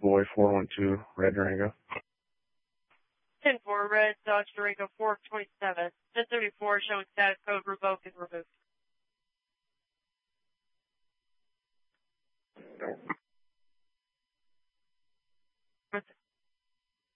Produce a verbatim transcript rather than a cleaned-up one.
Boy, four one two, Red Durango. ten four, Red Dodge Durango, four twenty-seven. ten thirty-four, showing status code revoked and removed. No.